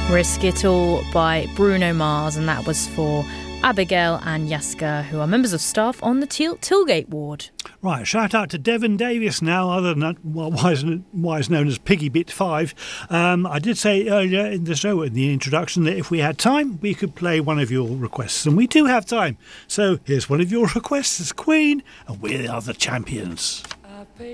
Risk It All by Bruno Mars, and that was for Abigail and Yaska, who are members of staff on the Tilgate ward. Right, shout out to Devon Davis now, other than wise known as Piggy Bit 5. I did say earlier in the show, in the introduction, that if we had time, we could play one of your requests, and we do have time. So here's one of your requests, Queen, and we are the champions.